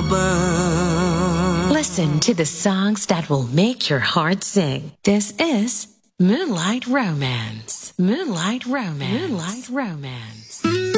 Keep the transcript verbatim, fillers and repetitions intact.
ba. Listen to the songs that will make your heart sing. This is Moonlight Romance. Moonlight Romance. Moonlight Romance.